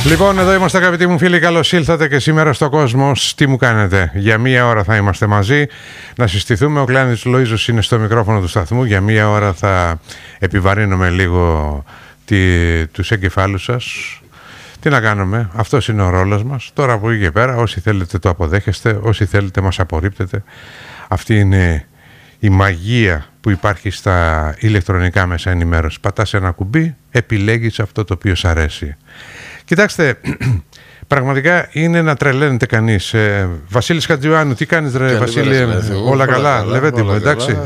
Λοιπόν, εδώ είμαστε αγαπητοί μου φίλοι, καλώς ήλθατε και σήμερα στο Κόσμος. Τι μου κάνετε? Για μία ώρα θα είμαστε μαζί να συστηθούμε. Ο Κλάνης Λοΐζος είναι στο μικρόφωνο του σταθμού. Για μία ώρα θα επιβαρύνουμε λίγο τους εγκεφάλους σας. Τι να κάνουμε, αυτός είναι ο ρόλος μας. Τώρα από εκεί και πέρα, όσοι θέλετε το αποδέχεστε, όσοι θέλετε μας απορρίπτετε. Αυτή είναι η μαγεία που υπάρχει στα ηλεκτρονικά μέσα ενημέρωση. Πατάς ένα κουμπί, επιλέγεις αυτό το οποίο σ' αρέσει. Κοιτάξτε, πραγματικά είναι να τρελαίνεται κανείς. Βασίλης Χατζιωάννου, τι κάνεις ρε Βασίλη? Όλα καλά, Λεβέντη μου, εντάξει.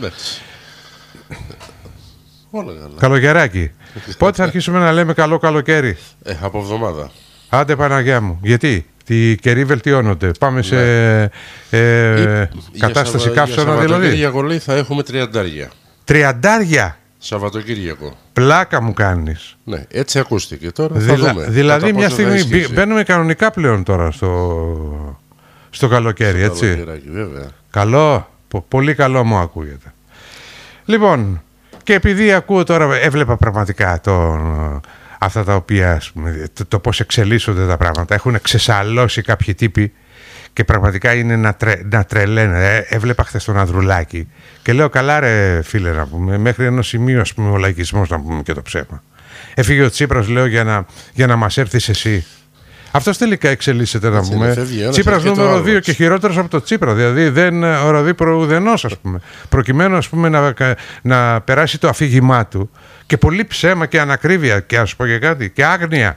Όλα καλά. Καλοκαιράκι. Πότε θα αρχίσουμε να λέμε καλό καλοκαίρι? Από εβδομάδα. Άντε Παναγιά μου, γιατί? Οι καιροί βελτιώνονται. Πάμε σε κατάσταση καύσωνα δηλαδή. Σαββατοκύριακο θα έχουμε 30. 30? Σαββατοκύριακο. Πλάκα μου κάνεις. Ναι, έτσι ακούστηκε. Τώρα θα δούμε. Δηλαδή μια στιγμή μπαίνουμε κανονικά πλέον τώρα στο καλοκαίρι, έτσι. Βέβαια. Καλό, πολύ καλό μου ακούγεται. Λοιπόν, και επειδή ακούω τώρα, έβλεπα πραγματικά αυτά τα οποία, ας πούμε, το πώς εξελίσσονται τα πράγματα. Έχουν ξεσαλώσει κάποιοι τύποι και πραγματικά είναι να τρελαίνε. Έβλεπα χθες τον Ανδρουλάκη και λέω καλά ρε φίλε, να πούμε, μέχρι ενός σημείου, ας πούμε, ο λαϊκισμός, να πούμε, και το ψέμα. Έφυγε ο Τσίπρας, λέω, για να μας έρθεις εσύ. Αυτός τελικά εξελίσσεται, να πούμε. Τσίπρας νούμερο 2 και χειρότερος από το Τσίπρα. Δηλαδή δεν οροδεί προουδενός, ας πούμε. Προκειμένου, ας πούμε, να περάσει το αφήγημά του. Και πολύ ψέμα και ανακρίβεια, και ας πω και κάτι, και άγνοια.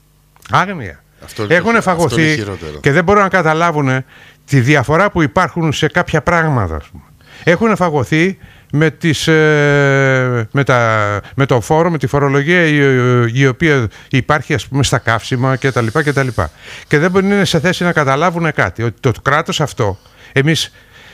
Έχουν φαγωθεί και δεν μπορούν να καταλάβουν τη διαφορά που υπάρχουν σε κάποια πράγματα, ας πούμε. Έχουν φαγωθεί με το φόρο, με τη φορολογία η οποία υπάρχει, ας πούμε, στα καύσιμα κτλ. Και δεν μπορεί να είναι σε θέση να καταλάβουν κάτι. Ότι το κράτος αυτό, εμείς,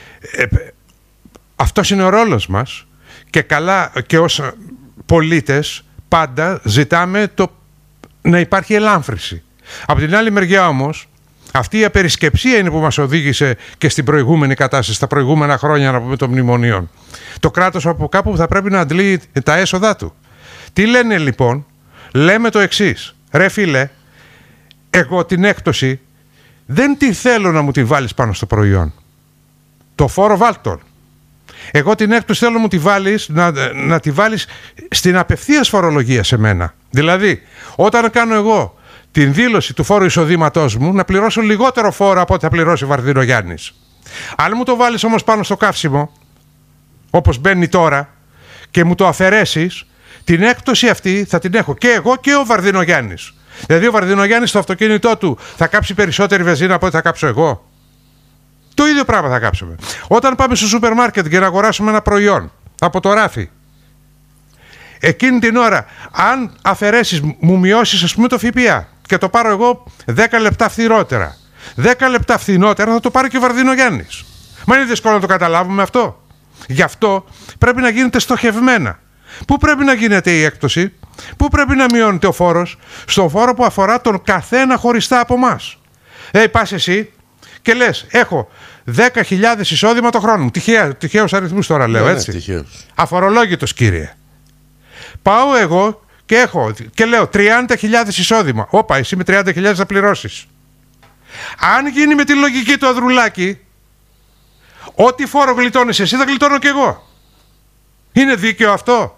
αυτός είναι ο ρόλος μας και καλά, και ως πολίτες πάντα ζητάμε να υπάρχει ελάμφρυση. Από την άλλη μεριά όμως, αυτή η απερισκεψία είναι που μας οδήγησε και στην προηγούμενη κατάσταση, στα προηγούμενα χρόνια, να πούμε, των μνημονίων. Το κράτος από κάπου θα πρέπει να αντλεί τα έσοδά του. Τι λένε λοιπόν? Λέμε το εξής. Ρε φίλε, εγώ την έκπτωση δεν τη θέλω να μου τη βάλεις πάνω στο προϊόν. Το φόρο βάλτον. Εγώ την έκπτωση θέλω να τη βάλεις στην απευθείας φορολογία σε μένα. Δηλαδή, όταν κάνω εγώ την δήλωση του φόρου εισοδήματός μου, να πληρώσω λιγότερο φόρο από ό,τι θα πληρώσει ο Βαρδινογιάννης. Αν μου το βάλεις όμως πάνω στο καύσιμο, όπως μπαίνει τώρα, και μου το αφαιρέσεις, την έκπτωση αυτή θα την έχω και εγώ και ο Βαρδινογιάννης. Δηλαδή ο Βαρδινογιάννης στο αυτοκίνητό του θα κάψει περισσότερη βενζίνα από ό,τι θα κάψω εγώ. Το ίδιο πράγμα θα κάψουμε. Όταν πάμε στο σούπερ μάρκετ και να αγοράσουμε ένα προϊόν από το ράφι, εκείνη την ώρα, αν αφαιρέσεις, μου μειώσεις, ας πούμε, το ΦΠΑ και το πάρω εγώ 10 λεπτά φθηνότερα, 10 λεπτά φθηνότερα θα το πάρει και ο Βαρδινογιάννης. Μα είναι δύσκολο να το καταλάβουμε αυτό? Γι' αυτό πρέπει να γίνεται στοχευμένα. Πού πρέπει να γίνεται η έκπτωση? Πού πρέπει να μειώνεται ο φόρος? Στον φόρο που αφορά τον καθένα χωριστά από εμάς. Πας εσύ και λες, έχω 10.000 εισόδημα το χρόνο μου. Τυχαίους αριθμούς τώρα λέω, έτσι. Αφορολόγητος, κύριε. Πάω εγώ και λέω 30.000 εισόδημα. Όπα, εσύ με 30.000 θα πληρώσεις. Αν γίνει με τη λογική του Ανδρουλάκη, ό,τι φόρο γλιτώνεις εσύ θα γλιτώνω κι εγώ. Είναι δίκαιο αυτό?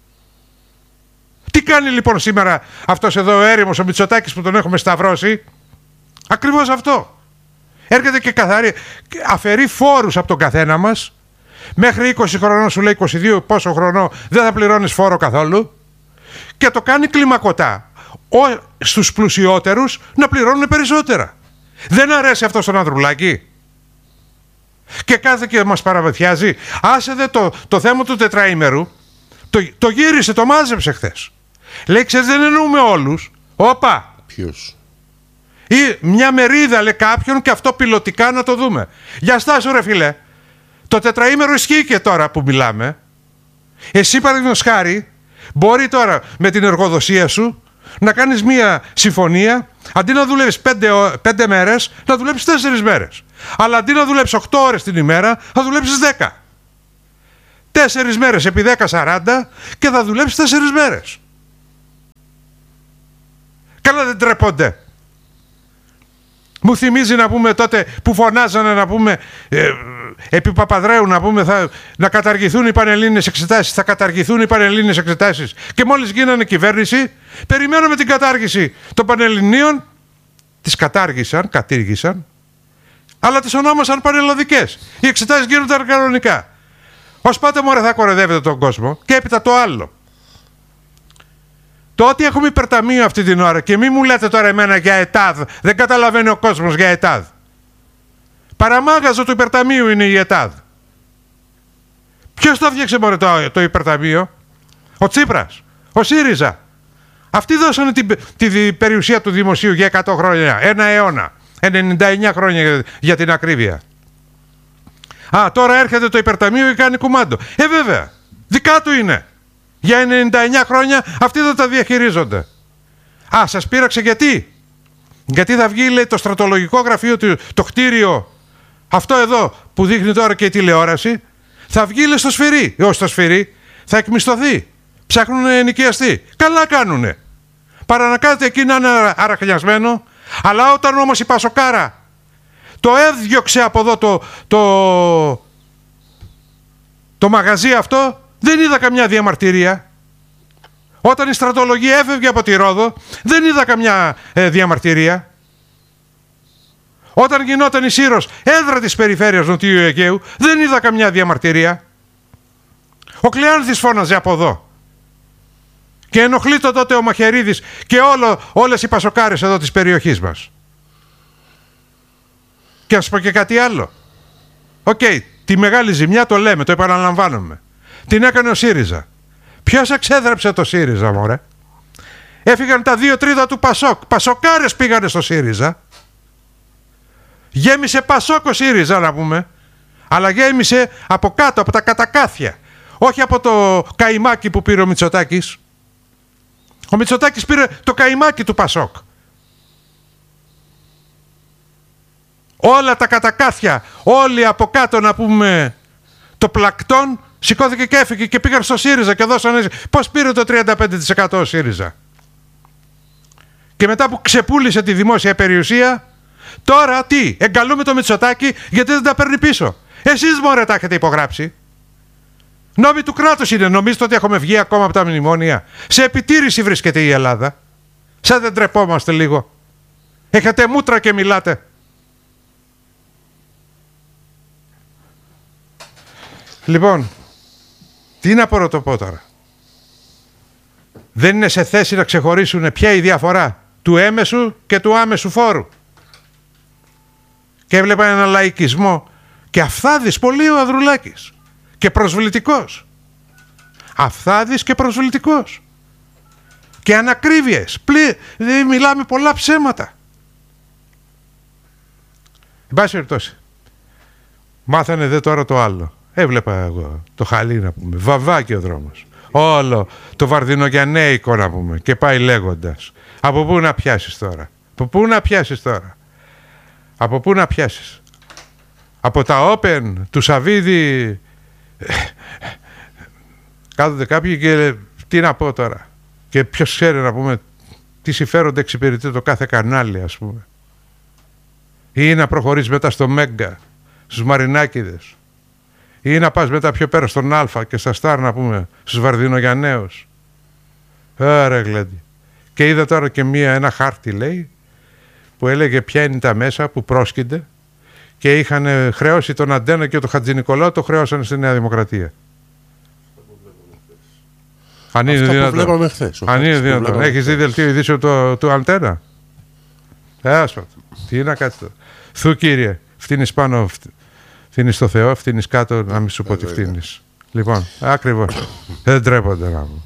Τι κάνει λοιπόν σήμερα αυτός εδώ ο έρημος, ο Μητσοτάκης, που τον έχουμε σταυρώσει? Ακριβώς αυτό. Έρχεται και αφαιρεί φόρους από τον καθένα μας. Μέχρι 20 χρονών σου λέει, 22 πόσο χρονό δεν θα πληρώνεις φόρο καθόλου. Και το κάνει κλιμακωτά στους πλουσιότερους να πληρώνουν περισσότερα. Δεν αρέσει αυτό στον Ανδρουλάκη? Και κάθε και μας παραβεθιάζει. Άσε δε το θέμα του τετραήμερου. Το γύρισε, το μάζεψε χθες. Λέει, ξέρεις, δεν εννοούμε όλους. Όπα. Ποιος? Ή μια μερίδα, λέει, κάποιον, και αυτό πιλωτικά να το δούμε. Για στάσου ρε φίλε. Το τετραήμερο ισχύει και τώρα που μιλάμε. Εσύ, παραδείγματος χάρη, μπορεί τώρα με την εργοδοσία σου να κάνεις μια συμφωνία, αντί να δουλεύεις 5 μέρες, να δουλέψεις 4 μέρες. Αλλά αντί να δουλέψεις 8 ώρες την ημέρα, θα δουλέψεις 10. 4 μέρες επί 10, 40, και θα δουλέψεις 4 μέρες. Καλά δεν τρέπονται. Μου θυμίζει να πούμε τότε που φωνάζανε να πούμε επί Παπαδρέου να πούμε να καταργηθούν οι πανελλήνιες εξετάσεις. Θα καταργηθούν οι πανελλήνιες εξετάσεις. Και μόλις γίνανε κυβέρνηση, περιμέναμε την κατάργηση των πανελληνίων. Τις κατήργησαν, αλλά τις ονόμασαν πανελλαδικές. Οι εξετάσεις γίνονταν κανονικά. Ως πάτε μωρέ θα κορεδεύετε τον κόσμο. Και έπειτα το άλλο. Το ότι έχουμε υπερταμείο αυτή την ώρα και μη μου λέτε τώρα εμένα για ΕΤΑΔ. Δεν καταλαβαίνει ο κόσμος για ΕΤΑΔ. Παραμάγαζο του υπερταμείου είναι η ΕΤΑΔ. Ποιος το έφτιαξε μωρέ το υπερταμείο? Ο Τσίπρας, ο ΣΥΡΙΖΑ. Αυτοί δώσανε την περιουσία του δημοσίου για 100 χρόνια, ένα αιώνα. 99 χρόνια για την ακρίβεια. Τώρα έρχεται το υπερταμείο και κάνει κουμάντο. Βέβαια, δικά του είναι. Για 99 χρόνια αυτοί δεν τα διαχειρίζονται. Σας πείραξε γιατί? Γιατί θα βγει, λέει, το στρατολογικό γραφείο, το κτίριο, αυτό εδώ που δείχνει τώρα και η τηλεόραση, θα βγει, λέει, στο Σφυρί. Στο Σφυρί θα εκμισθωθεί. Ψάχνουν ενοικιαστή. Καλά κάνουνε. Παρά να κάνετε εκεί να είναι αραχνιασμένο. Αλλά όταν όμως η Πασοκάρα το έδιωξε από εδώ το μαγαζί αυτό, δεν είδα καμιά διαμαρτυρία. Όταν η στρατολογία έφευγε από τη Ρόδο, δεν είδα καμιά διαμαρτυρία. Όταν γινόταν η Σύρος έδρα της περιφέρειας Νοτιού Αιγαίου, δεν είδα καμιά διαμαρτυρία. Ο Κλεάνθης φώναζε από εδώ. Και ενοχλείται τότε ο Μαχαιρίδης και όλες οι πασοκάρες εδώ της περιοχής μας. Και να σας πω και κάτι άλλο. Τη μεγάλη ζημιά το λέμε, το επαναλαμβάνουμε. Την έκανε ο ΣΥΡΙΖΑ. Ποιος εξέδρεψε το ΣΥΡΙΖΑ, μωρέ? Έφυγαν τα 2/3 του Πασόκ. Πασοκάρες πήγανε στο ΣΥΡΙΖΑ. Γέμισε Πασόκ ο ΣΥΡΙΖΑ να πούμε. Αλλά γέμισε από κάτω, από τα κατακάθια. Όχι από το καημάκι που πήρε ο Μητσοτάκης. Ο Μητσοτάκης πήρε το καημάκι του Πασόκ. Όλα τα κατακάθια, όλοι από κάτω να πούμε το πλακτόν, σηκώθηκε και έφυγε και πήγαν στο ΣΥΡΙΖΑ και δώσανε. Πώς πήρε το 35% ο ΣΥΡΙΖΑ? Και μετά που ξεπούλησε τη δημόσια περιουσία, τώρα τι? Εγκαλούμε το Μητσοτάκη γιατί δεν τα παίρνει πίσω. Εσείς μωρέ τα έχετε υπογράψει. Νόμοι του κράτους είναι. Νομίζετε ότι έχουμε βγει ακόμα από τα μνημόνια? Σε επιτήρηση βρίσκεται η Ελλάδα. Σαν δεν τρεπόμαστε λίγο? Έχετε μούτρα και μιλάτε. Λοιπόν, τι να πω τώρα? Δεν είναι σε θέση να ξεχωρίσουν ποια η διαφορά του έμεσου και του άμεσου φόρου. Και έβλεπα ένα λαϊκισμό και αυθάδης πολύ ο Ανδρουλάκης. Και προσβλητικός. Αυθάδης και προσβλητικός. Και ανακρίβειες. Μιλάμε πολλά ψέματα. Εν πάση περιπτώσει. Μάθανε δε τώρα το άλλο. Έβλεπα εγώ το χαλί να πούμε. Βαβάκι ο δρόμος. Όλο το βαρδινογιαννέικο να πούμε. Και πάει λέγοντας. Από πού να πιάσεις τώρα? Από πού να πιάσεις τώρα? Από πού να πιάσεις? Από τα Open του Σαββίδη. Κάθονται κάποιοι και τι να πω τώρα? Και ποιος ξέρει να πούμε τι συμφέρονται εξυπηρετεί το κάθε κανάλι, ας πούμε. Ή να προχωρείς μετά στο Μέγκα, στους Μαρινάκηδες. Ή να πας μετά πιο πέρα στον Αλφα και στα Στάρ να πούμε, στους Βαρδινογιανναίους. Άρα γλέντι. Και είδα τώρα και ένα χάρτη, λέει, που έλεγε ποια είναι τα μέσα που πρόσκυνται και είχαν χρέωση τον Αντένα και τον Χατζηνικολάου, το χρέωσαν στη Νέα Δημοκρατία. Αν είναι δυνατόν. Αν είναι δυνατόν. Έχεις δει δελτίο ειδήσεων του Αντένα? Άσπα. Τι να κάτσει τώρα? Θου κύριε, φτύνεις πάνω, φτύνεις στο Θεό, φτύνεις κάτω, να μην σου πω τι φτύνεις. Λοιπόν, ακριβώς. Δεν τρέπονται να μου.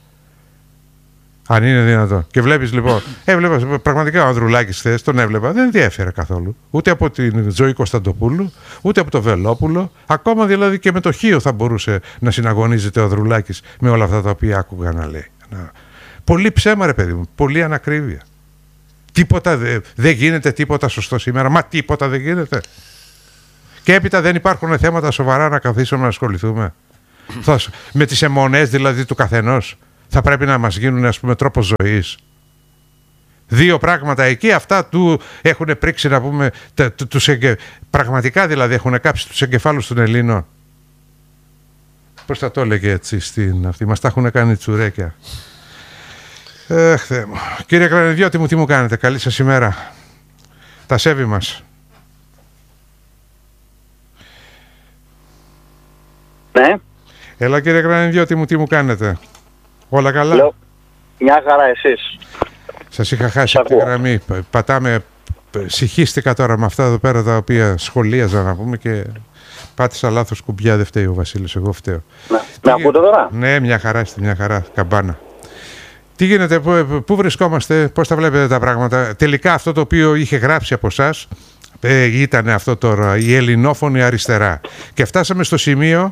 Αν είναι δυνατόν. Και βλέπεις λοιπόν, έβλεπα πραγματικά ο Ανδρουλάκης χθες, τον έβλεπα, δεν διέφερε καθόλου. Ούτε από την Ζωή Κωνσταντοπούλου, ούτε από το Βελόπουλο. Ακόμα δηλαδή και με το Χίο θα μπορούσε να συναγωνίζεται ο Ανδρουλάκης με όλα αυτά τα οποία άκουγα να λέει. Πολύ ψέμα, ρε παιδί μου, πολύ ανακρίβεια. Τίποτα δεν γίνεται τίποτα σωστό σήμερα. Μα τίποτα δεν γίνεται. Και έπειτα δεν υπάρχουν θέματα σοβαρά να καθίσουμε να ασχοληθούμε. Με τις αιμονές δηλαδή του καθενός. Θα πρέπει να μας γίνουν, ας πούμε, τρόπος ζωής. Δύο πράγματα εκεί, αυτά του έχουν πρίξει, να πούμε, πραγματικά δηλαδή έχουν κάψει τους εγκεφάλους των Ελλήνων. Πώς θα το έλεγε έτσι στην αυτή, μας τα έχουν κάνει τσουρέκια. Θεέ μου. Κύριε Κρανιδιώτη μου, τι μου κάνετε? Καλή σας ημέρα. Τα σέβη μας. Ναι. Έλα κύριε Κρανιδιώτη μου, τι μου κάνετε? Όλα καλά? Λέω, μια χαρά, εσείς? Σας είχα χάσει από τη γραμμή. Πατάμε, συγχύστηκα τώρα με αυτά εδώ πέρα τα οποία σχολίαζα, να πούμε, και πάτησα λάθος κουμπιά. Δεν φταίει ο Βασίλης, εγώ φταίω. Ναι. Με ακούτε τώρα? Ναι, μια χαρά είστε, μια χαρά, καμπάνα. Τι γίνεται, πού βρισκόμαστε, πώς τα βλέπετε τα πράγματα? Τελικά αυτό το οποίο είχε γράψει από εσάς ήταν αυτό τώρα, η ελληνόφωνη αριστερά. Και φτάσαμε στο σημείο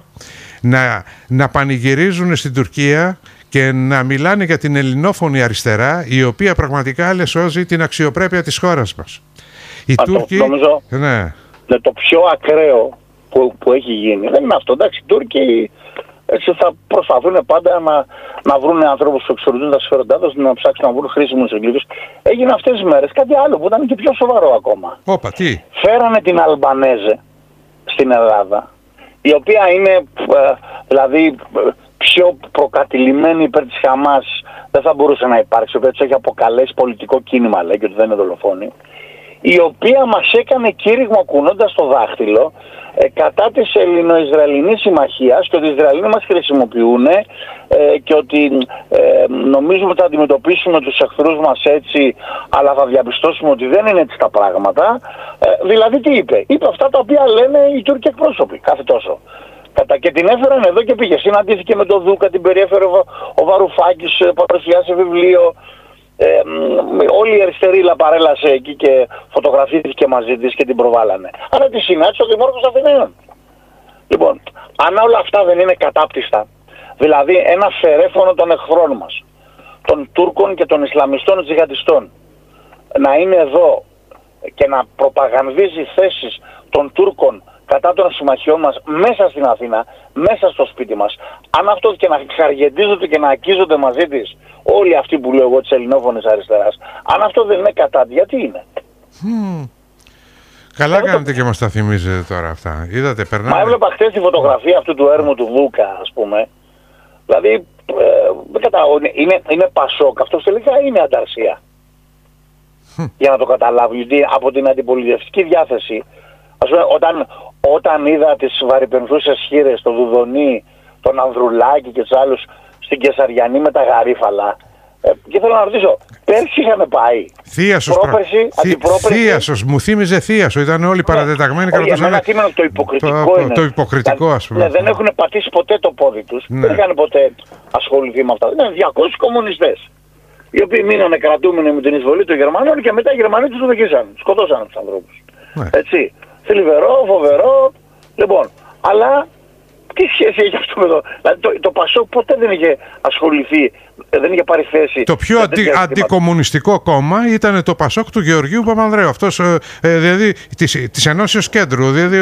να πανηγυρίζουν στην Τουρκία και να μιλάνε για την ελληνόφωνη αριστερά, η οποία πραγματικά σώζει την αξιοπρέπεια της χώρας μας. Οι Τούρκοι... Νομίζω ναι. Το πιο ακραίο που έχει γίνει δεν είναι αυτό. Εντάξει, οι Τούρκοι έτσι θα προσπαθούν πάντα να βρουν ανθρώπους που εξορροπούν τα συμφέροντά τους, να ψάξουν να βρουν χρήσιμους εγκλήβους. Έγινε αυτές τις μέρες κάτι άλλο που ήταν και πιο σοβαρό ακόμα. Όπα, τι? Φέρανε την Αλμπανέζε στην Ελλάδα, η οποία είναι δηλαδή πιο προκατηλημένη υπέρ της Χαμάς δεν θα μπορούσε να υπάρξει, η οποία τους έχει αποκαλέσει πολιτικό κίνημα, λέει, και ότι δεν είναι δολοφόνοι, η οποία μας έκανε κήρυγμα κουνώντας το δάχτυλο κατά της Ελληνο-Ισραηλινής συμμαχίας και ότι οι Ισραηλοί μας χρησιμοποιούν και ότι νομίζουμε ότι θα αντιμετωπίσουμε τους εχθρούς μας έτσι, αλλά θα διαπιστώσουμε ότι δεν είναι έτσι τα πράγματα. Δηλαδή τι είπε? Είπε αυτά τα οποία λένε οι Τούρκοι εκπρόσωποι κάθε τόσο. Και την έφεραν εδώ και πήγε. Συναντήθηκε με τον Δούκα, την περιέφερε ο Βαρουφάκης, παρουσιάσε βιβλίο. Όλη η αριστερή παρέλασε εκεί και φωτογραφήθηκε μαζί της και την προβάλανε. Αλλά τη συνάντησε ο Δημάρχος Αθηναίων. Λοιπόν, αν όλα αυτά δεν είναι κατάπτυστα, δηλαδή ένα φερέφωνο των εχθρών μας, των Τούρκων και των Ισλαμιστών τζιχαντιστών, να είναι εδώ και να προπαγανδίζει θέσεις των Τούρκων κατά των συμμαχιών μας μέσα στην Αθήνα, μέσα στο σπίτι μας, αν αυτό και να χαργεντίζονται και να ακίζονται μαζί της όλοι αυτοί που λέω εγώ της ελληνόφωνης αριστεράς, αν αυτό δεν είναι κατά, γιατί είναι? Καλά κάνετε και μας τα θυμίζετε τώρα αυτά. Είδατε, περνάμε. Μα έβλεπα χθες τη φωτογραφία αυτού του έρμου του Βούκα, ας πούμε. Δηλαδή, είναι Πασόκ, αυτός τελικά είναι ανταρσία. Για να το καταλάβει, γιατί από την αντιπολιτευτική διάθεση, ας πούμε, όταν είδα τις βαρυπενθούσες χείρες, τον Δουδονή, τον Ανδρουλάκη και τους άλλους στην Κεσαριανή με τα γαρίφαλα, και θέλω να ρωτήσω, πέρσι είχαμε πάει. Θείασος, πρόπερσι, αντιπρόπερσι. Θείασος, μου θύμιζε Θείασο, ήταν όλοι παρατεταγμένοι. Εμένα κείμενο το υποκριτικό είναι. Το υποκριτικό, ας πούμε. Ναι, δεν έχουν πατήσει ποτέ το πόδι τους, δεν είχαν ποτέ ασχοληθεί με αυτά. Είναι 200 κομμουνιστές, οι οποίοι μείνανε κρατούμενοι με την εισβολή των Γερμανών και μετά οι Γερμανοί τους οδηγήσαν, σκοτώσαν τους ανθρώπους. Έτσι. Θλιβερό, φοβερό. Λοιπόν, αλλά τι σχέση έχει αυτό με το? Δηλαδή το Πασόκ ποτέ δεν είχε ασχοληθεί, δεν είχε πάρει θέση. Το πιο αντικομμουνιστικό κόμμα ήταν το Πασόκ του Γεωργίου Παπανδρέου. Αυτός, δηλαδή, της Ενώσεως Κέντρου. Δηλαδή,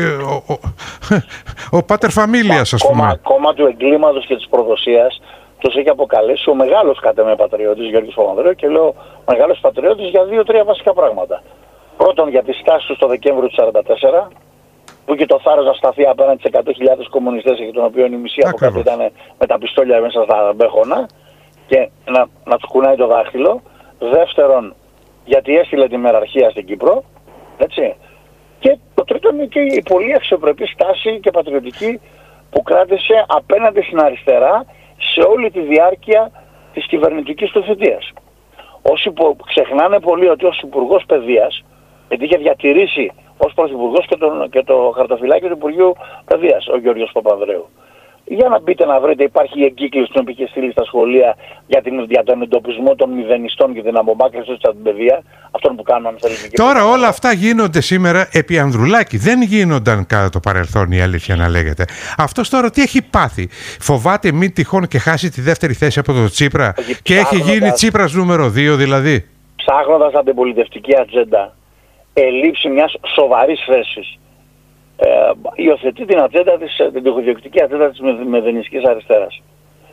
ο πάτερ φαμίλιας, ας πούμε. Κόμμα του εγκλήματος και της προδοσίας. Τους έχει αποκαλέσει ο μεγάλος κατά με πατριώτης Γεωργίου Παπανδρέου, και λέω μεγάλος πατριώτης για 2-3 βασικά πράγματα. Πρώτον, για τη στάση του στο Δεκέμβριο του 1944, που είχε το θάρρος να σταθεί απέναντι σε 100.000 κομμουνιστές, εκ των οποίων η μισή από κάτω ήταν με τα πιστόλια μέσα στα μπέχωνα, και να τους κουνάει το δάχτυλο. Δεύτερον, γιατί έστειλε τη μεραρχία στην Κύπρο, έτσι. Και το τρίτο είναι και η πολύ αξιοπρεπή στάση και πατριωτική που κράτησε απέναντι στην αριστερά σε όλη τη διάρκεια της κυβερνητικής του θητείας. Όσοι ξεχνάνε πολύ ότι ως Υπουργός Παιδείας, γιατί είχε διατηρήσει ως Πρωθυπουργός και το χαρτοφυλάκιο του Υπουργείου Παιδείας ο Γεώργιος Παπανδρέου. Για να μπείτε να βρείτε, υπάρχει η εγκύκληση που είχε στείλει στα σχολεία για τον εντοπισμό των μηδενιστών και την απομάκρυνση τους από την παιδεία, αυτών που κάνουν ανθεληνική. Τώρα όλα αυτά γίνονται σήμερα επί Ανδρουλάκη. Δεν γίνονταν κατά το παρελθόν, η αλήθεια να λέγεται. Αυτός τώρα τι έχει πάθει? Φοβάται μην τυχόν και χάσει τη δεύτερη θέση από τον Τσίπρα και έχει γίνει Τσίπρας νούμερο 2 δηλαδή. Ψάχνοντας αντιπολιτευτική ατζέντα, ελήψη μιας σοβαρής θέσης, υιοθετεί την ατζέντα της, την τυχοδιοκτική ατζέντα της μεδενιστικής αριστεράς.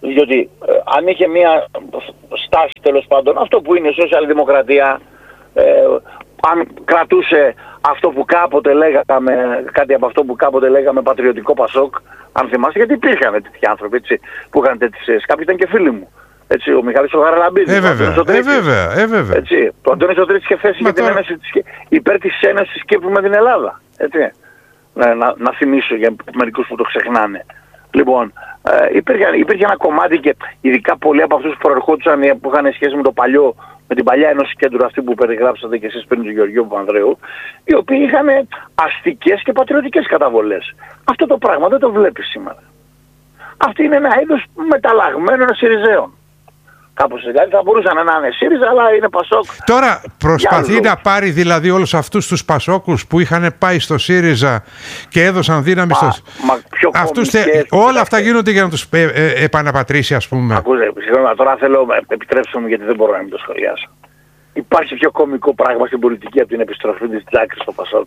Διότι αν είχε μια στάση, τέλος πάντων, αυτό που είναι η σοσιαλδημοκρατία, αν κρατούσε αυτό που κάποτε λέγαμε, κάτι από αυτό που κάποτε λέγαμε πατριωτικό Πασόκ, αν θυμάστε, γιατί υπήρχαν τέτοιοι άνθρωποι, έτσι, που είχαν τέτοιες θέσεις. Κάποιοι ήταν και φίλοι μου. Έτσι, ο Μιχάλης ο Γαραλαμπίδης, βέβαια. Έτσι, το Αντώνης ο Τρίτης είχε θέση για την ένωση υπέρ της ένωσης Κύπρου με την Ελλάδα. Έτσι. Να θυμίσω για μερικούς που το ξεχνάνε. Λοιπόν, υπήρχε ένα κομμάτι και ειδικά πολλοί από αυτούς που προερχόντουσαν, που είχαν σχέση με την παλιά Ένωση Κέντρου, αυτή που περιγράψατε και εσείς πριν του Γεωργίου Παπανδρέου, οι οποίοι είχαν αστικές και πατριωτικές καταβολές. Αυτό το πράγμα δεν το βλέπεις σήμερα. Αυτή είναι ένα είδος μεταλλαγμένων Συριζέων. Κάπως δηλαδή θα μπορούσαν να είναι ΣΥΡΙΖΑ, αλλά είναι Πασόκ. Τώρα προσπαθεί να πάρει δηλαδή όλους αυτούς τους Πασόκους που είχαν πάει στο ΣΥΡΙΖΑ και έδωσαν δύναμη στο... Όλα αυτά γίνονται για να τους επαναπατρίσει, ας πούμε. Ακούστε, τώρα θέλω, επιτρέψτε μου γιατί δεν μπορώ να μην το σχολιάσω. Υπάρχει πιο κωμικό πράγμα στην πολιτική από την επιστροφή της Τζάκρης στο Πασόκ.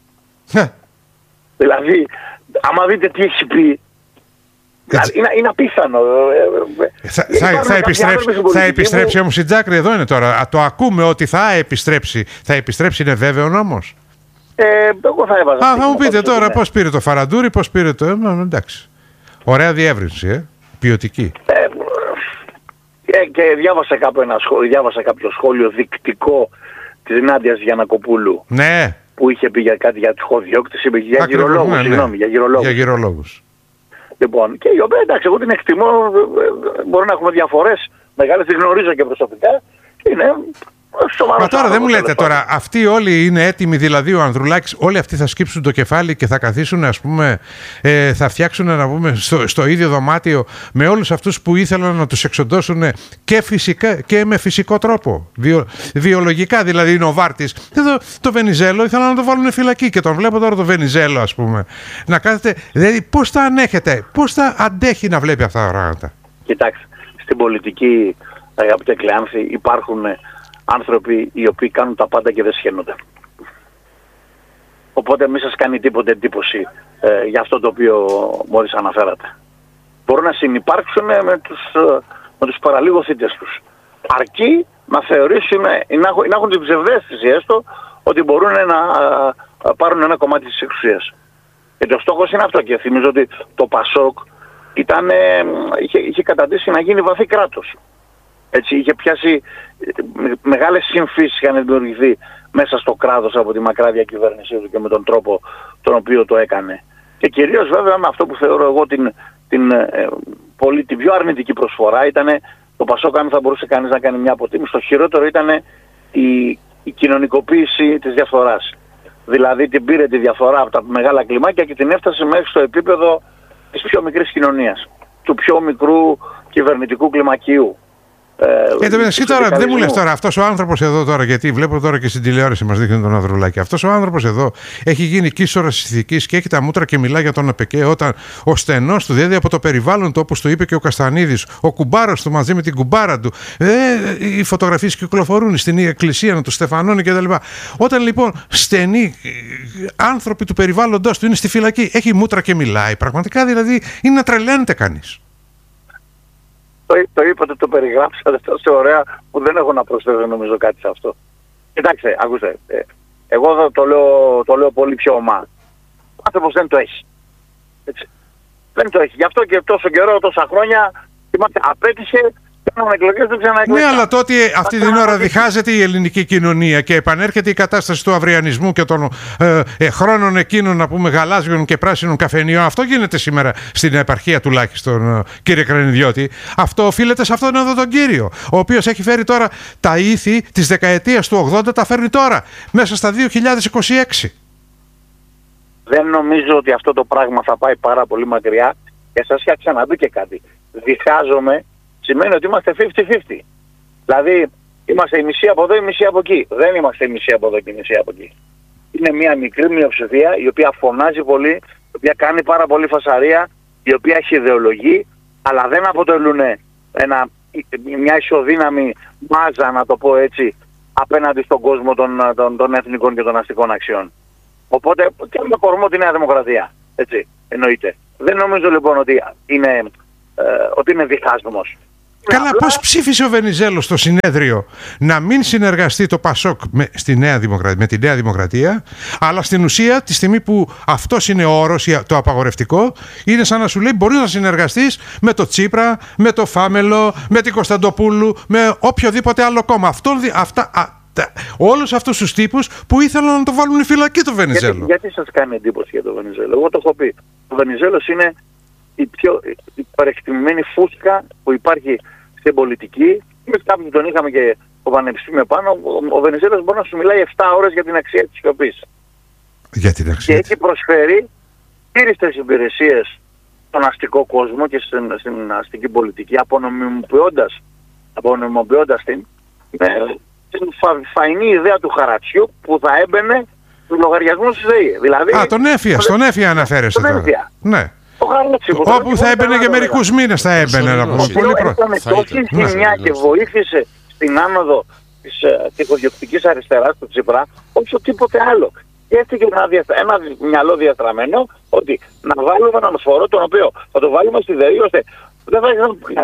Δηλαδή, άμα δείτε τι έχει πει, είναι απίθανο. Θα επιστρέψει όμως η Τζάκρη, εδώ είναι τώρα. Το ακούμε ότι θα επιστρέψει. Θα επιστρέψει, είναι βέβαιο όμως? Εγώ θα έβαζα. Θα μου πείτε τώρα πώς πήρε το Φαραντούρι, πώς πήρε το... εντάξει. Ωραία διεύρυνση, ποιοτική. Και διάβασα κάποιο σχόλιο δεικτικό της Νάντιας Γιαννακοπούλου. Ναι. Που είχε πει για κάτι για τυχοδιώκτηση, για γυρολόγους, συγγνώμη, για γυρολόγους. Λοιπόν, και η οποία, εντάξει, εγώ την εκτιμώ, μπορεί να έχουμε διαφορές μεγάλες, την γνωρίζω και προσωπικά, είναι σοβαρό. Μα τώρα δεν μου λέτε τώρα, αυτοί όλοι είναι έτοιμοι, δηλαδή ο Ανδρουλάκης, όλοι αυτοί θα σκύψουν το κεφάλι και θα καθίσουν, ας πούμε, θα φτιάξουν, να πούμε, στο ίδιο δωμάτιο με όλους αυτούς που ήθελαν να τους εξοντώσουν και φυσικά και με φυσικό τρόπο. Βιολογικά, δηλαδή είναι ο Βάρτης. Εδώ το Βενιζέλο ήθελαν να το βάλουν φυλακή και τον βλέπω τώρα το Βενιζέλο, ας πούμε. Να κάθεται, δηλαδή πώς θα ανέχεται, πώς θα αντέχει να βλέπει αυτά τα πράγματα? Κοιτάξτε, στην πολιτική, αγαπητέ Κλεάνθη, υπάρχουν άνθρωποι οι οποίοι κάνουν τα πάντα και δεν σχαίνονται. Οπότε μην σας κάνει τίποτε εντύπωση για αυτό το οποίο μόλις αναφέρατε. Μπορούν να συνυπάρξουν με τους παραλίγοθήτες τους. Αρκεί να θεωρήσουν, να έχουν την ψευδαίσθηση έστω ότι μπορούν να πάρουν ένα κομμάτι της εξουσίας. Γιατί ο στόχος είναι αυτό, και θυμίζω ότι το Πασόκ είχε καταντήσει να γίνει βαθύ κράτος. Έτσι, είχε πιάσει μεγάλες συμφίσεις, είχαν δημιουργηθεί μέσα στο κράτος από τη μακρά διακυβέρνησή του και με τον τρόπο τον οποίο το έκανε. Και κυρίως βέβαια με αυτό που θεωρώ εγώ την πιο αρνητική προσφορά ήταν το Πασόκ, αν θα μπορούσε κανείς να κάνει μια αποτίμηση. Το χειρότερο ήταν η κοινωνικοποίηση της διαφθοράς. Δηλαδή την πήρε τη διαφθορά από τα μεγάλα κλιμάκια και την έφτασε μέχρι στο επίπεδο της πιο μικρής κοινωνίας, του πιο μικρού κυβερνητικού κλιμακίου. Εσύ τώρα δεν μου λες τώρα, αυτός ο άνθρωπος εδώ τώρα, γιατί βλέπω τώρα και στην τηλεόραση μας δείχνει τον Ανδρουλάκη, αυτός ο άνθρωπος εδώ έχει γίνει κοίσορας της ηθικής και έχει τα μούτρα και μιλά για τον ΑΠΕΚΕ, όταν ο στενός του, δηλαδή από το περιβάλλον του, όπως το είπε και ο Καστανίδης, ο κουμπάρος του μαζί με την κουμπάρα του, οι φωτογραφίες κυκλοφορούν στην εκκλησία του Στεφανώνη κτλ. Όταν λοιπόν στενοί άνθρωποι του περιβάλλοντος του είναι στη φυλακή, έχει μούτρα και μιλάει, πραγματικά δηλαδή είναι να τρελαίνεται κανείς. Το είπατε, το περιγράψατε τόσο ωραία που δεν έχω να προσθέσω νομίζω κάτι σε αυτό. Κοιτάξτε, ακούστε, εγώ το λέω πολύ πιο ομά. Ο άνθρωπος δεν το έχει. Έτσι. Δεν το έχει. Γι' αυτό και τόσο καιρό, τόσα χρόνια, απέτυχε, κάναμε εκλογές, δεν ξαναεκλογές. Ναι, αλλά τότε αυτή την ώρα διχάζεται η ελληνική κοινωνία και επανέρχεται η κατάσταση του αυριανισμού και των χρόνων εκείνων, να πούμε, γαλάζιων και πράσινων καφενείων. Αυτό γίνεται σήμερα στην επαρχία τουλάχιστον, κύριε Κρανιδιώτη. Αυτό οφείλεται σε αυτόν εδώ τον κύριο, ο οποίος έχει φέρει τώρα τα ήθη της δεκαετίας του 80, τα φέρνει τώρα, μέσα στα 2026. Δεν νομίζω ότι αυτό το πράγμα θα πάει πάρα πολύ μακριά και σας είχα ξαναπεί και κάτι. Διχάζομαι. Σημαίνει ότι είμαστε 50-50. Δηλαδή είμαστε η μισή από εδώ, η μισή από εκεί. Δεν είμαστε η μισή από εδώ και η μισή από εκεί. Είναι μια μικρή μειοψηφία η οποία φωνάζει πολύ, η οποία κάνει πάρα πολύ φασαρία, η οποία έχει ιδεολογία, αλλά δεν αποτελούν μια ισοδύναμη μάζα, να το πω έτσι, απέναντι στον κόσμο των εθνικών και των αστικών αξιών. Οπότε και με κορμό τη Νέα Δημοκρατία. Έτσι, εννοείται. Δεν νομίζω λοιπόν ότι είναι ότι είναι διχάσμος. Καλά, πώς ψήφισε ο Βενιζέλος στο συνέδριο να μην συνεργαστεί το ΠΑΣΟΚ με τη Νέα Δημοκρατία, αλλά στην ουσία τη στιγμή που αυτός είναι ο όρος, το απαγορευτικό, είναι σαν να σου λέει μπορείς να συνεργαστείς με το Τσίπρα, με το Φάμελο, με την Κωνσταντοπούλου, με οποιοδήποτε άλλο κόμμα. Όλους αυτούς τους τύπους που ήθελαν να το βάλουν φυλακή το Βενιζέλο. Γιατί σας κάνει εντύπωση για το Βενιζέλο? Εγώ το έχω πει. Ο Βενιζέλος είναι η πιο παρεκτιμημένη φούσκα που υπάρχει στην πολιτική. Εμείς κάποιοι τον είχαμε και το πανεπιστήμιο πάνω. Ο Βενιζέλος μπορεί να σου μιλάει 7 ώρες για την αξία της σιωπής. Για την αξία. Και έχει προσφέρει χείριστες υπηρεσίες στον αστικό κόσμο και στην αστική πολιτική, απονομιμοποιώντας την φαϊνή ιδέα του χαρατσιού που θα έμπαινε στους λογαριασμούς της ΔΕΗ. Δηλαδή, στον Έφια αναφέρεστε τώρα. Ναι. Όπου θα έμπαινε για μερικούς μήνες θα έμπαινε. Ήταν τόση ζημιά και βοήθησε στην άνοδο της τυχοδιοκτικής αριστεράς του Τσίπρα όσο τίποτε άλλο. Και έφυγε ένα μυαλό διαστραμμένο ότι να βάλουμε έναν φόρο τον οποίο θα το βάλουμε στη ΔΕΗ ώστε δεν θα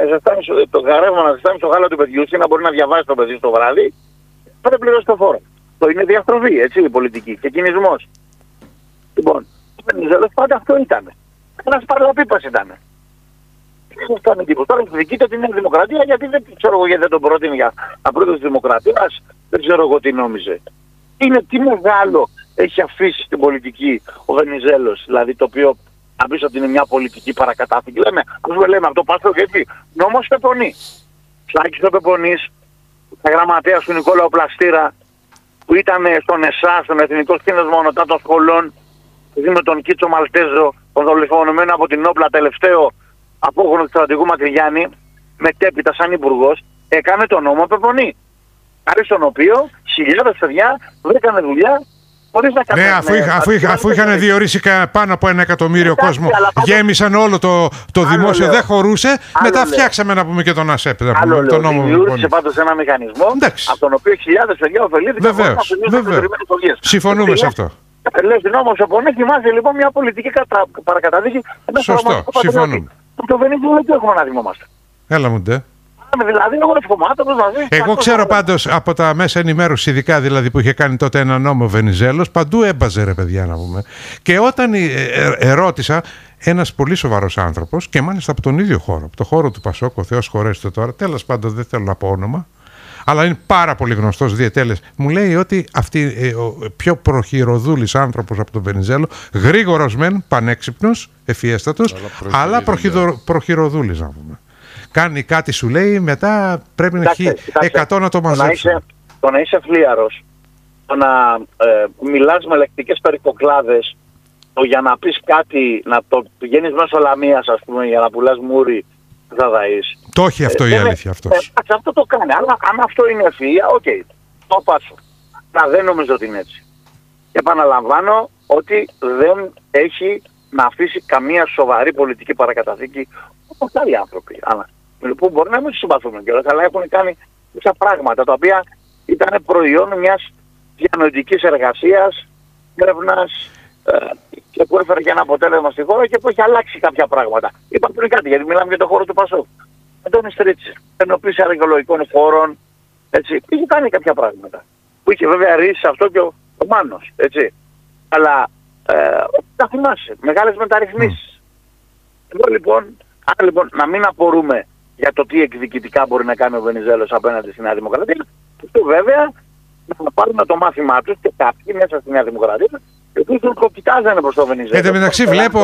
το γαρεύμα να ζεστάνει στο γάλα του παιδιού και να μπορεί να διαβάσει το παιδί στο βράδυ, θα δεν πληρώσει το φόρο. Το είναι διαστροφή, έτσι, η πολιτική και κινησμός. Λοιπόν, ο Βενιζέλος πάντα αυτό ήταν. Ένας παρλαπίπας ήταν. Αυτό είναι εντύπωση. Τώρα εκδικείται την Νέα Δημοκρατία γιατί δεν ξέρω εγώ γιατί δεν τον πρότεινε για απρόεδρος της Δημοκρατίας, δεν ξέρω εγώ τι νόμιζε. Τι μεγάλο έχει αφήσει στην πολιτική ο Βενιζέλος, δηλαδή το οποίο να πεις ότι είναι μια πολιτική παρακατάθήκη. Λέμε από το Πασόκ έτσι, νόμος Πεπονή. Σάκης ο Πεπονής, τα γραμματέας του Νικόλαου Πλαστήρα, που ήταν στον ΕΣΑ, στον Εθνικό Σύνδεσμο Ανωτάτων Σχολών, με τον Κίτσο Μαλτέζο, τον δολοφονημένο από την Όπλα τελευταίο απόγονο του στρατηγού Μακρυγιάννη, μετέπειτα σαν υπουργός, έκανε τον νόμο Πεπονή. Χάρη στον οποίο χιλιάδες παιδιά βρήκανε δουλειά. Ναι, αφού είχαν διορίσει πάνω από 1 εκατομμύριο κόσμο, γέμισαν όλο το δημόσιο, δεν χωρούσε, μετά φτιάξαμε να πούμε και τον ΑΣΕΠ. Δημιούργησε πάντως ένα μηχανισμό, από τον οποίο χιλιάδες παιδιά ωφελήθηκαν. Βεβαίως. Συμφωνούμε σε αυτό. Λες την όμως Πεπονή, θυμάσαι λοιπόν μια πολιτική παρακαταδίκη. Σωστό, συμφωνούμε. Το Βενιζέλο δεν έχουμε να θυμόμαστε. Έλα μου ντε. Δηλαδή, εγώ ξέρω πάντως από τα μέσα ενημέρωση, ειδικά δηλαδή που είχε κάνει τότε ένα νόμο ο Βενιζέλος, παντού έμπαζε ρε παιδιά να πούμε. Και όταν ερώτησα, ένας πολύ σοβαρός άνθρωπος και μάλιστα από τον ίδιο χώρο, από το χώρο του Πασόκ, ο Θεός χωρέστε τώρα, τέλος πάντων δεν θέλω να πω όνομα, αλλά είναι πάρα πολύ γνωστός διετέλες, μου λέει ότι αυτή ο πιο προχειροδούλης άνθρωπος από τον Βενιζέλο, γρήγορος μεν, πανέξυπνος, ευφιέστατος, αλλά προχειροδούλης να πούμε. Κάνει κάτι σου λέει, μετά πρέπει να έχει 100 να το μαζέψει. Το να είσαι φλίαρος, το να μιλάς με λεκτικές περικοκλάδες, το για να πεις κάτι, να το πηγαίνεις μέσω Λαμίας ας πούμε, για να πουλάς μούρι, θα δαείς. Το έχει αυτό η αλήθεια αυτός. Αυτό το κάνει. Αν αυτό είναι ευφυΐα, οκ, το πάσω. Δεν νομίζω ότι είναι έτσι. Επαναλαμβάνω ότι δεν έχει να αφήσει καμία σοβαρή πολιτική παρακαταθήκη όπως άλλοι άνθρωποι. Που μπορεί να μην τους συμπαθούμε κιόλας, αλλά έχουν κάνει τέτοια πράγματα τα οποία ήταν προϊόν μιας διανοητικής εργασίας, έρευνας και που έφερε και ένα αποτέλεσμα στη χώρα και που έχει αλλάξει κάποια πράγματα. Είπα πριν κάτι, γιατί μιλάμε για το χώρο του Πασόκ. Με τον Ιστρίτσι, ενοποίηση αρκεολογικών χώρων, έτσι. Είχε κάνει κάποια πράγματα. Που είχε βέβαια ρίσει αυτό και ο Μάνος, έτσι. Αλλά τα θυμάσαι, μεγάλες μεταρρυθμίσεις. Εδώ λοιπόν, να μην απορούμε για το τι εκδικητικά μπορεί να κάνει ο Βενιζέλος απέναντι στη Νέα Δημοκρατία, αυτό βέβαια να πάρουμε το μάθημά τους και κάποιοι μέσα στη Νέα Δημοκρατία, οι οποίοι τον κοιτάζανε προς το Βενιζέλο. Εν τω μεταξύ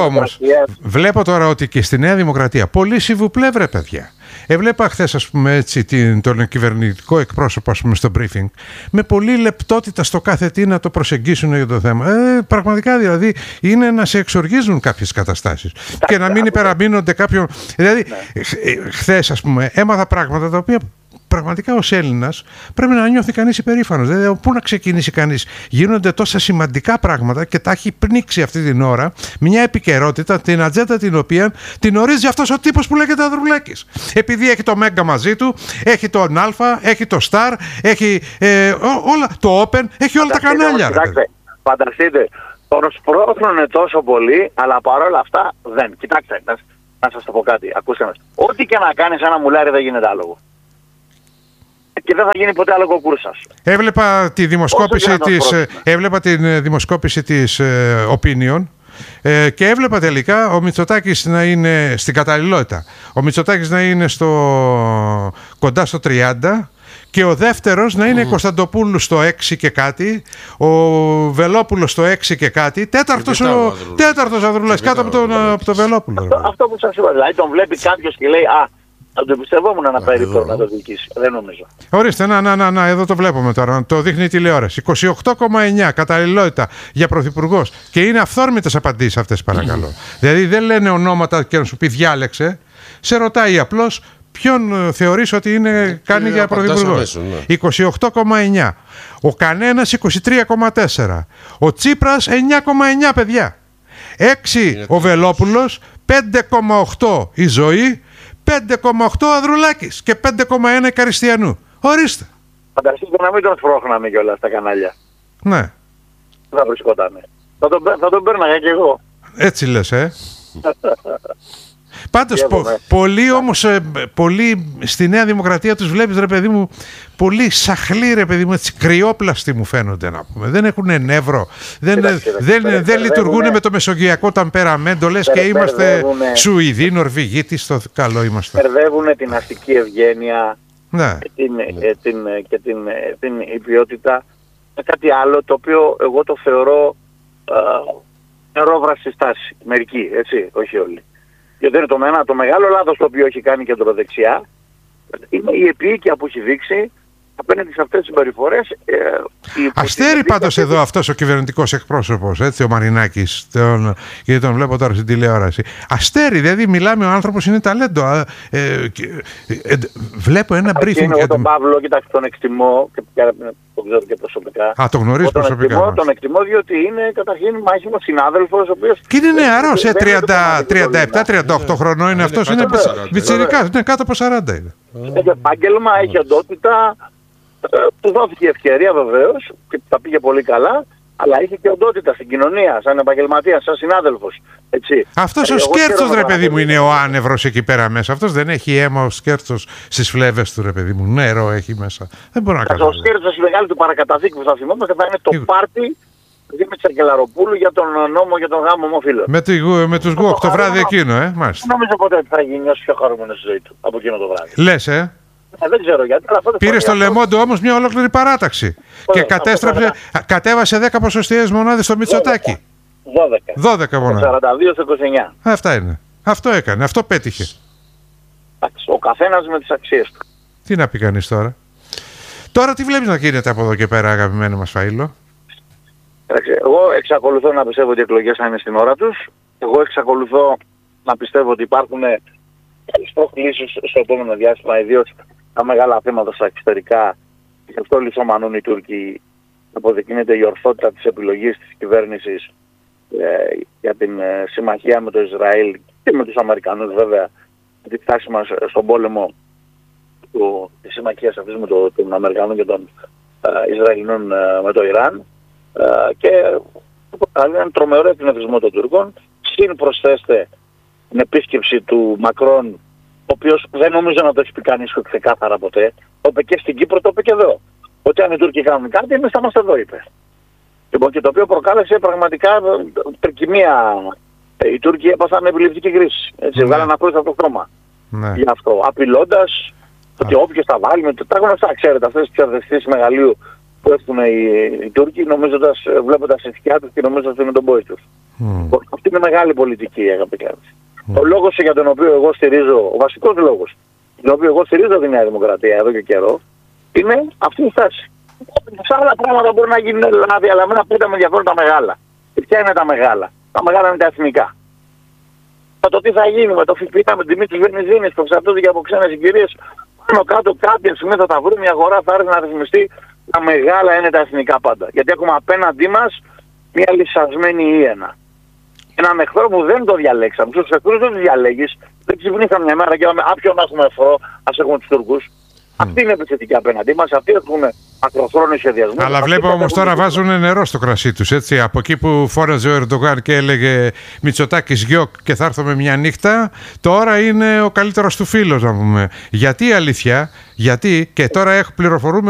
βλέπω τώρα ότι και στη Νέα Δημοκρατία πολύ σιβουπλεύρε παιδιά. Έβλεπα χθες ας πούμε έτσι τον κυβερνητικό εκπρόσωπο ας πούμε στο briefing με πολύ λεπτότητα στο κάθε τι να το προσεγγίσουν για το θέμα. Πραγματικά δηλαδή είναι να σε εξοργίζουν κάποιες καταστάσεις και να μην υπεραμείνονται κάποιον. Δηλαδή χθες ας πούμε έμαθα πράγματα τα οποία πραγματικά ως Έλληνας πρέπει να νιώθει κανείς υπερήφανος. Δηλαδή, πού να ξεκινήσει κανείς. Γίνονται τόσα σημαντικά πράγματα και τα έχει πνίξει αυτή την ώρα μια επικαιρότητα, την ατζέντα την οποία την ορίζει αυτός ο τύπος που λέγεται Ανδρουλάκης. Επειδή έχει το Μέγκα μαζί του, έχει τον Αλφα, έχει το Star, έχει όλα, το Open, έχει όλα τα κανάλια. Φανταστείτε, τον σπρώχνουν τόσο πολύ, αλλά παρόλα αυτά δεν. Κοιτάξτε, να σας το πω κάτι, ακούστε με. Ό,τι και να κάνεις ένα μουλάρι δεν γίνεται άλογο. Και δεν θα γίνει ποτέ άλογο ο Κούρσας. Έβλεπα τη δημοσκόπηση της Opinion και έβλεπα τελικά ο Μητσοτάκης να είναι στην καταλληλότητα. Ο Μητσοτάκης να είναι κοντά στο 30 και ο δεύτερος να είναι Κωνσταντοπούλου στο 6 και κάτι, ο Βελόπουλος στο 6 και κάτι, τέταρτος Ανδρουλάκης κάτω από το Βελόπουλο. Αυτό που σας είπα, δηλαδή τον βλέπει κάποιος και λέει θα το εμπιστευόμουν να παίρνει να το διοικήσει. Δεν νομίζω. Ορίστε, να, εδώ το βλέπουμε τώρα. Το δείχνει η τηλεόραση. 28,9 καταλληλότητα για πρωθυπουργός. Και είναι αυθόρμητες απαντήσεις αυτές, παρακαλώ. Δηλαδή δεν λένε ονόματα και να σου πει διάλεξε. Σε ρωτάει απλώς ποιον θεωρείς ότι κάνει για πρωθυπουργό. 28,9. Ο Κανένας 23,4. Ο Τσίπρας 9,9, παιδιά. 6 ο Βελόπουλος, 5,8 η Ζωή, 5,8 Ανδρουλάκης και 5,1 Καριστιανού. Ορίστε. Φανταστείτε να μην τον σπρώχναμε κιόλας στα κανάλια. Ναι. Δεν θα βρισκότανε. Θα τον πέρναγα κι εγώ. Έτσι λες, Πάντως, πολλοί στη Νέα Δημοκρατία τους βλέπεις, ρε παιδί μου, πολύ σαχλοί, ρε παιδί μου, έτσι κρυόπλαστοι μου φαίνονται, να πούμε. Δεν έχουν νεύρο, δεν λειτουργούν με το μεσογειακό ταμπεραμέντο, λες και είμαστε Σουηδοί, Νορβηγοί, τι στο καλό είμαστε. Μπερδεύουν την αστική ευγένεια και την υπιότητα με κάτι άλλο, το οποίο εγώ το θεωρώ νερόβραστη στάση. Μερικοί, έτσι, όχι όλοι. Γιατί είναι το μεγάλο λάθος το οποίο έχει κάνει η κεντροδεξιά είναι η επίοικια που έχει δείξει απέναντι σε αυτές τις συμπεριφορές. Αστέρι πάντως εδώ αυτός ο κυβερνητικός εκπρόσωπος, έτσι, ο Μαρινάκης, γιατί τον βλέπω τώρα στην τηλεόραση. Αστέρι, δηλαδή μιλάμε, ο άνθρωπος είναι ταλέντο. Βλέπω ένα briefing. Εγώ τον Παύλο, κοιτάξτε, τον εκτιμώ, και τον ξέρω και προσωπικά. Τον γνωρίζω προσωπικά. Τον εκτιμώ διότι είναι καταρχήν μάχημος συνάδελφος, ο οποίος... Και είναι νεαρός, 37-38 χρονών είναι αυτός, είναι πιτσιρικάς, κάτω από 40 είναι. Έχει επάγγελμα, έχει οντότητα. Του δόθηκε ευκαιρία βεβαίως και τα πήγε πολύ καλά, αλλά είχε και οντότητα στην κοινωνία, σαν επαγγελματίας, σαν συνάδελφος. Αυτός ο Σκέρτσος, ρε παιδί μου, είναι ο άνευρος εκεί πέρα μέσα. Αυτός δεν έχει αίμα ο Σκέρτσος στις φλέβες του, ρε παιδί μου. Νερό έχει μέσα. Δεν μπορώ να κάνω. Ο Σκέρτσος, η μεγάλη του παρακαταθήκη που θα θυμόμαστε, θα είναι το πάρτι Δήμητρη Αγγελαροπούλου για τον νόμο για τον γάμο ομοφύλων. Με τους γκουοκ το βράδυ εκείνο, μάλιστα. Δεν νομίζω ποτέ ότι θα γίνει όσο πιο χαρούμενος στη ζωή του από εκείνο το βράδυ. Λες, δεν ξέρω γιατί. Πήρε στο Λεμόντο όμως μια ολόκληρη παράταξη. Και κατέβασε 10 ποσοστιαίες μονάδες στο Μητσοτάκη. 12 μονάδες. 42 στο 29. Αυτά είναι. Αυτό έκανε. Αυτό πέτυχε. Ο καθένας με τις αξίες του. Τι να πει κανείς τώρα. Τώρα τι βλέπεις να γίνεται από εδώ και πέρα, αγαπημένο μας Φαΐλο? Εγώ εξακολουθώ να πιστεύω ότι οι εκλογές θα είναι στην ώρα τους. Εγώ εξακολουθώ να πιστεύω ότι υπάρχουν προκλήσεις στο επόμενο διάστημα, ιδίως τα μεγάλα θέματα στα εξωτερικά. Γι' αυτό λησομανούν οι Τούρκοι. Αποδεικνύεται η ορθότητα της επιλογής της κυβέρνησης για την συμμαχία με το Ισραήλ και με τους Αμερικανούς, βέβαια, τη φτάση μας στον πόλεμο της συμμαχίας αυτής με των Αμερικανών και των Ισραηλινών με το Ιράν. Και έναν τρομερό εκνευρισμό των Τουρκών. Συν προσθέστε την επίσκεψη του Μακρόν, ο οποίος δεν νομίζω να το έχει πει κανείς ξεκάθαρα ποτέ. Το είπε και στην Κύπρο, το είπε και εδώ. Ότι αν οι Τούρκοι κάνουν κάτι, εμείς θα είμαστε εδώ, είπε. Και το οποίο προκάλεσε πραγματικά τρικυμία. Οι Τούρκοι έπαθαν επιληπτική κρίση. Έτσι, βγάλαν ακρόαση από το χρώμα. Γι' αυτό. Απειλώντας ότι όποιος τα βάλει, τα έχουν αυτά, ξέρετε, αυτές τις ψευδεστήσεις μεγαλείου που έχουν οι Τούρκοι, βλέποντας τη σκιά τους και νομίζοντας ότι είναι τον πόη τους. Αυτή είναι μεγάλη πολιτική, αγαπητοί. Ο λόγος για τον οποίο εγώ στηρίζω, ο βασικός λόγος για τον οποίο εγώ στηρίζω τη Νέα Δημοκρατία εδώ και καιρό, είναι αυτή η στάση. Σε άλλα πράγματα μπορεί να γίνουν λάθη, αλλά εμένα πάντα με ενδιαφέρουν τα μεγάλα. Και ποια είναι τα μεγάλα? Τα μεγάλα είναι τα εθνικά. Το τι θα γίνει με το ΦΠΑ, με την τιμή της βενζίνης που εξαρτώνται και από ξένες συγκυρίες, πάνω κάτω κάποια στιγμή θα τα βρουν, μια αγορά θα έρθει να ρυθμιστεί. Τα μεγάλα είναι τα εθνικά πάντα. Γιατί έχουμε απέναντί μας μια λυσασμένη ιένα. Έναν εχθρό που δεν το διαλέξαμε. Στους εχθρούς δεν τους διαλέγεις. Δεν ξυπνήσαμε μια μέρα και είπαμε, ποιον έχουμε εχθρό, ας έχουμε τους Τούρκους. Αυτοί είναι επιθετικοί απέναντί μας, αυτοί έχουν ακροχρόνιο σχεδιασμό. Αλλά βλέπω όμως τώρα βάζουν νερό στο κρασί τους, έτσι. Από εκεί που φώναζε ο Ερντογάν και έλεγε Μητσοτάκης γιοκ και θα έρθω με μια νύχτα, τώρα είναι ο καλύτερος του φίλος, να πούμε. Γιατί αλήθεια, γιατί και τώρα πληροφορούμε